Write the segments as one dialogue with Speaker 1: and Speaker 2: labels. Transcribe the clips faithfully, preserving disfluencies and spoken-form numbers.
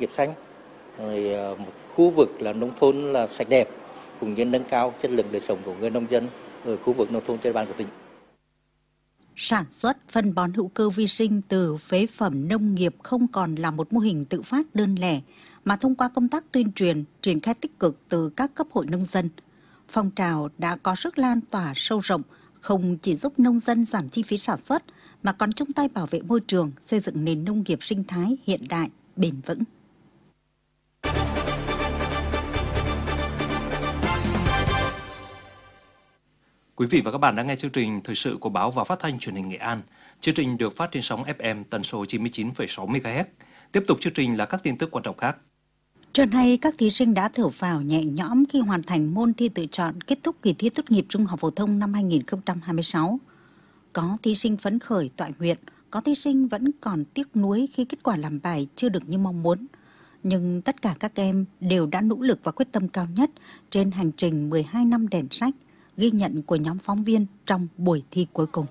Speaker 1: nghiệp xanh, rồi một khu vực là nông thôn là sạch đẹp, cũng như nâng cao chất lượng đời sống của người nông dân ở khu vực nông thôn trên địa bàn của tỉnh.
Speaker 2: Sản xuất phân bón hữu cơ vi sinh từ phế phẩm nông nghiệp không còn là một mô hình tự phát đơn lẻ, mà thông qua công tác tuyên truyền, triển khai tích cực từ các cấp hội nông dân, phong trào đã có sức lan tỏa sâu rộng, không chỉ giúp nông dân giảm chi phí sản xuất, mà còn chung tay bảo vệ môi trường, xây dựng nền nông nghiệp sinh thái hiện đại, bền vững.
Speaker 3: Quý vị và các bạn đang nghe chương trình Thời sự của Báo và Phát thanh Truyền hình Nghệ An. Chương trình được phát trên sóng ép em tần số chín mươi chín phẩy sáu mê ga héc. Tiếp tục chương trình là các tin tức quan trọng khác.
Speaker 2: Trưa nay, các thí sinh đã thở phào nhẹ nhõm khi hoàn thành môn thi tự chọn kết thúc kỳ thi tốt nghiệp trung học phổ thông năm hai nghìn không trăm hai mươi sáu. Có thí sinh phấn khởi toại nguyện, có thí sinh vẫn còn tiếc nuối khi kết quả làm bài chưa được như mong muốn. Nhưng tất cả các em đều đã nỗ lực và quyết tâm cao nhất trên hành trình mười hai năm đèn sách, ghi nhận của nhóm phóng viên trong buổi thi cuối cùng.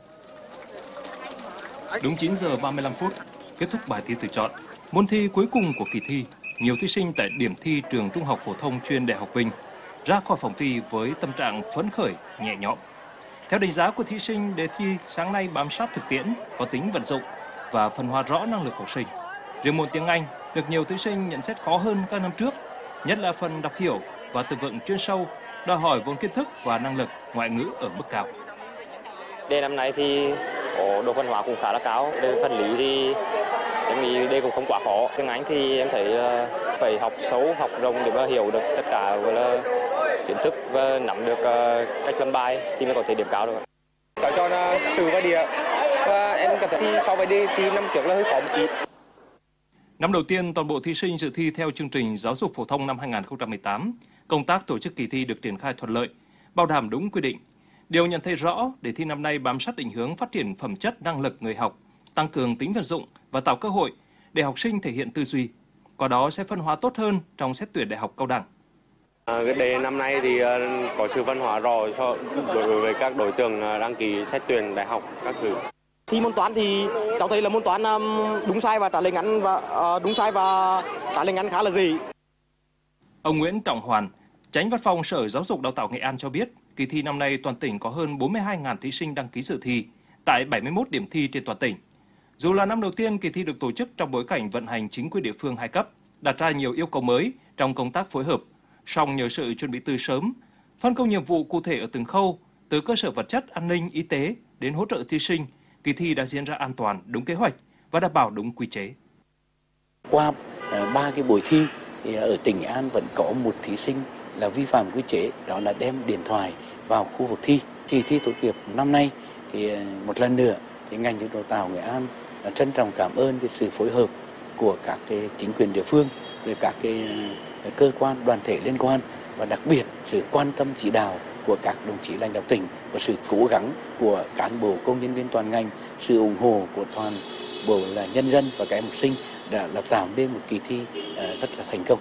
Speaker 3: Đúng chín giờ ba mươi lăm phút, kết thúc bài thi tự chọn. Môn thi cuối cùng của kỳ thi, nhiều thí sinh tại điểm thi trường Trung học phổ thông chuyên Đại học Vinh ra khỏi phòng thi với tâm trạng phấn khởi, nhẹ nhõm. Theo đánh giá của thí sinh, đề thi sáng nay bám sát thực tiễn, có tính vận dụng và phân hóa rõ năng lực học sinh. Riêng môn tiếng Anh được nhiều thí sinh nhận xét khó hơn các năm trước, nhất là phần đọc hiểu và từ vựng chuyên sâu, đòi hỏi vốn kiến thức và năng lực ngoại ngữ ở mức cao.
Speaker 4: Đề năm nay thì có độ phân hóa cũng khá là cao. Đề phân lý thì em nghĩ đề cũng không quá khó. Tiếng Anh thì em thấy phải học sâu, học rộng để mà hiểu được tất cả gọi là kiến thức và nắm được cách làm bài thì mới có thể điểm cao được.
Speaker 5: Có cho là sử và địa, và em cảm thấy thi so với đề thi năm trước là hơi khó một chút.
Speaker 3: Năm đầu tiên, toàn bộ thí sinh dự thi theo chương trình giáo dục phổ thông năm hai nghìn không trăm mười tám, công tác tổ chức kỳ thi được triển khai thuận lợi, bảo đảm đúng quy định. Điều nhận thấy rõ, đề thi năm nay bám sát định hướng phát triển phẩm chất năng lực người học, tăng cường tính vận dụng và tạo cơ hội để học sinh thể hiện tư duy. Qua đó sẽ phân hóa tốt hơn trong xét tuyển đại học cao đẳng.
Speaker 6: À, cái đề năm nay thì có sự phân hóa rõ cho đối với các đối tượng đăng ký xét tuyển đại học các thứ.
Speaker 5: Thi môn toán thì cháu thấy là môn toán đúng sai và trả lời ngắn và đúng sai và trả lời ngắn khá là dễ.
Speaker 3: Ông Nguyễn Trọng Hoàn, Chánh Văn phòng Sở Giáo dục Đào tạo Nghệ An cho biết, kỳ thi năm nay toàn tỉnh có hơn bốn mươi hai nghìn thí sinh đăng ký dự thi tại bảy mươi mốt điểm thi trên toàn tỉnh. Dù là năm đầu tiên kỳ thi được tổ chức trong bối cảnh vận hành chính quyền địa phương hai cấp, đặt ra nhiều yêu cầu mới trong công tác phối hợp, song nhờ sự chuẩn bị từ sớm, phân công nhiệm vụ cụ thể ở từng khâu, từ cơ sở vật chất, an ninh, y tế đến hỗ trợ thí sinh, kỳ thi đã diễn ra an toàn, đúng kế hoạch và đảm bảo đúng quy chế.
Speaker 7: Qua ba cái buổi thi thì ở tỉnh Nghệ An vẫn có một thí sinh là vi phạm quy chế, đó là đem điện thoại vào khu vực thi. Kỳ thi tốt nghiệp năm nay thì một lần nữa thì ngành giáo dục đào tạo Nghệ An trân trọng cảm ơn cái sự phối hợp của các cái chính quyền địa phương, rồi các cái cơ quan đoàn thể liên quan, và đặc biệt sự quan tâm chỉ đạo của các đồng chí lãnh đạo tỉnh và sự cố gắng của cán bộ công nhân viên toàn ngành, sự ủng hộ của toàn bộ là nhân dân và các em học sinh đã là tạo nên một kỳ thi rất là thành công.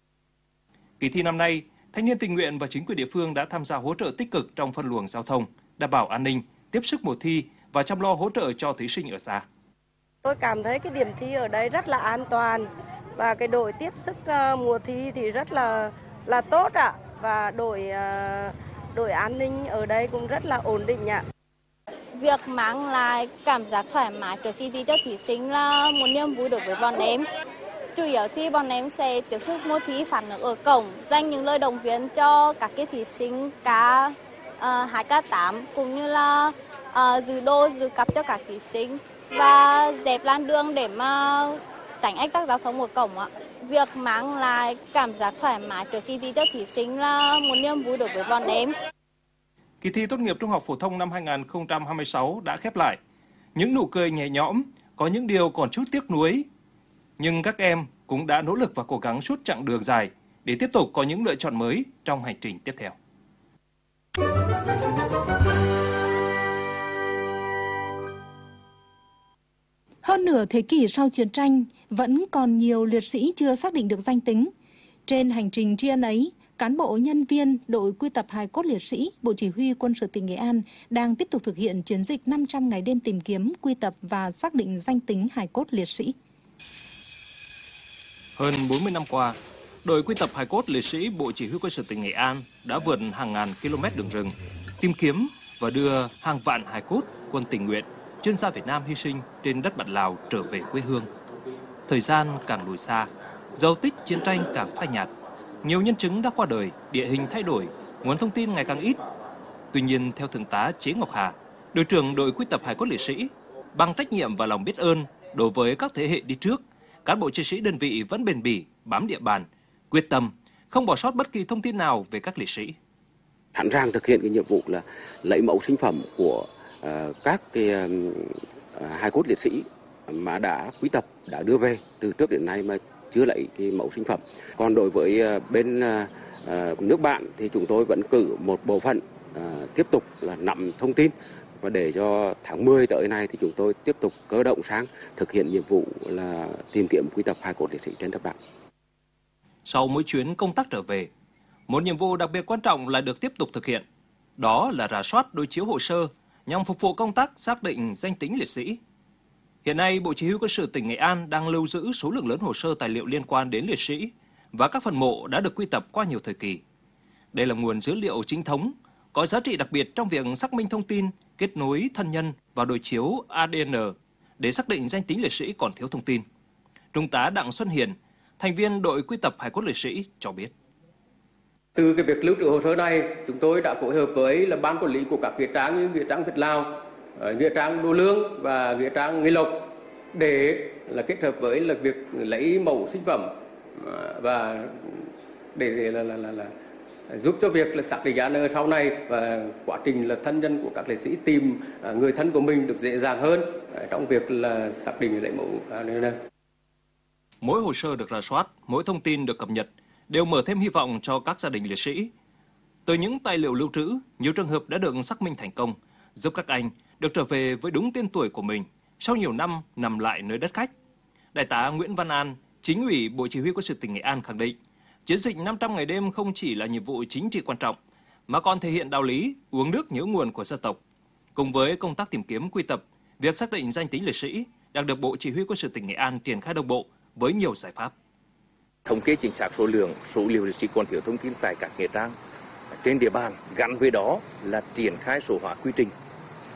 Speaker 3: Kỳ thi năm nay, thanh niên tình nguyện và chính quyền địa phương đã tham gia hỗ trợ tích cực trong phân luồng giao thông, đảm bảo an ninh, tiếp sức mùa thi và chăm lo hỗ trợ cho thí sinh ở xa.
Speaker 8: Tôi cảm thấy cái điểm thi ở đây rất là an toàn và cái đội tiếp sức mùa thi thì rất là là tốt ạ, và đội đội an ninh ở đây cũng rất là ổn định ạ.
Speaker 9: Việc mang lại cảm giác thoải mái trước khi thi cho thí sinh là một niềm vui đối với bọn em. Chủ yếu thì bọn em sẽ tiếp sức mùa thi phản ứng ở cổng, dành những lời động viên cho các cái thí sinh K hai K tám cũng như là uh, giữ đô, giữ cặp cho các thí sinh và dẹp làn đường để mà tránh ách tắc giao thông ở cổng ạ. Việc mang lại cảm giác thoải mái trước khi thi cho thí sinh là một niềm vui đối với bọn em.
Speaker 3: Kỳ thi tốt nghiệp trung học phổ thông năm hai nghìn không trăm hai mươi sáu đã khép lại. Những nụ cười nhẹ nhõm, có những điều còn chút tiếc nuối. Nhưng các em cũng đã nỗ lực và cố gắng suốt chặng đường dài để tiếp tục có những lựa chọn mới trong hành trình tiếp theo.
Speaker 10: Hơn nửa thế kỷ sau chiến tranh, vẫn còn nhiều liệt sĩ chưa xác định được danh tính. Trên hành trình tri ân ấy, cán bộ nhân viên đội quy tập hài cốt liệt sĩ, Bộ Chỉ huy Quân sự tỉnh Nghệ An đang tiếp tục thực hiện chiến dịch năm trăm ngày đêm tìm kiếm, quy tập và xác định danh tính hài cốt liệt sĩ.
Speaker 3: Hơn bốn mươi năm qua, đội quy tập hài cốt liệt sĩ Bộ Chỉ huy Quân sự tỉnh Nghệ An đã vượt hàng ngàn km đường rừng, tìm kiếm và đưa hàng vạn hài cốt quân tình nguyện, chuyên gia Việt Nam hy sinh trên đất bạn Lào trở về quê hương. Thời gian càng lùi xa, dấu tích chiến tranh càng phai nhạt. Nhiều nhân chứng đã qua đời, địa hình thay đổi, nguồn thông tin ngày càng ít. Tuy nhiên, theo Thượng tá Chế Ngọc Hà, đội trưởng đội quy tập hài cốt liệt sĩ, bằng trách nhiệm và lòng biết ơn đối với các thế hệ đi trước, cán bộ chiến sĩ đơn vị vẫn bền bỉ bám địa bàn, quyết tâm không bỏ sót bất kỳ thông tin nào về các liệt sĩ.
Speaker 11: Sẵn sàng thực hiện cái nhiệm vụ là lấy mẫu sinh phẩm của uh, các cái uh, hài cốt liệt sĩ mà đã quy tập, đã đưa về từ trước đến nay mà chưa lấy cái mẫu sinh phẩm. Còn đối với uh, bên uh, uh, nước bạn thì chúng tôi vẫn cử một bộ phận uh, tiếp tục là nắm thông tin, và để cho tháng mười tới này thì chúng tôi tiếp tục cơ động sang thực hiện nhiệm vụ là tìm kiếm quy tập hài cốt liệt sĩ trên đất bạn.
Speaker 3: Sau mỗi chuyến công tác trở về, một nhiệm vụ đặc biệt quan trọng lại được tiếp tục thực hiện. Đó là rà soát đối chiếu hồ sơ nhằm phục vụ công tác xác định danh tính liệt sĩ. Hiện nay, Bộ Chỉ huy Quân sự tỉnh Nghệ An đang lưu giữ số lượng lớn hồ sơ tài liệu liên quan đến liệt sĩ và các phần mộ đã được quy tập qua nhiều thời kỳ. Đây là nguồn dữ liệu chính thống, có giá trị đặc biệt trong việc xác minh thông tin, kết nối thân nhân và đối chiếu a đê en để xác định danh tính liệt sĩ còn thiếu thông tin. Trung tá Đặng Xuân Hiền, thành viên đội quy tập hài cốt liệt sĩ cho biết.
Speaker 12: Từ cái việc lưu trữ hồ sơ này, chúng tôi đã phối hợp với là ban quản lý của các nghĩa trang như nghĩa trang Việt Lào, nghĩa trang Đô Lương và nghĩa trang Nghi Lộc để là kết hợp với là việc lấy mẫu sinh phẩm và để là, là, là, là giúp cho việc là xác định a đê en sau này và quá trình là thân nhân của các liệt sĩ tìm người thân của mình được dễ dàng hơn trong việc là xác định lấy mẫu a đê en.
Speaker 3: Mỗi hồ sơ được rà soát, mỗi thông tin được cập nhật đều mở thêm hy vọng cho các gia đình liệt sĩ. Từ những tài liệu lưu trữ, nhiều trường hợp đã được xác minh thành công, giúp các anh được trở về với đúng tên tuổi của mình sau nhiều năm nằm lại nơi đất khách. Đại tá Nguyễn Văn An, Chính ủy Bộ Chỉ huy Quân sự tỉnh Nghệ An khẳng định, chiến dịch năm trăm ngày đêm không chỉ là nhiệm vụ chính trị quan trọng, mà còn thể hiện đạo lý uống nước nhớ nguồn của dân tộc. Cùng với công tác tìm kiếm quy tập, việc xác định danh tính liệt sĩ đang được Bộ Chỉ huy Quân sự tỉnh Nghệ An triển khai đồng bộ với nhiều giải pháp.
Speaker 13: Thống kê chính xác số lượng, số liệu liệt sĩ còn thiếu thông tin tại các nghĩa trang trên địa bàn, gắn với đó là triển khai sổ hóa quy trình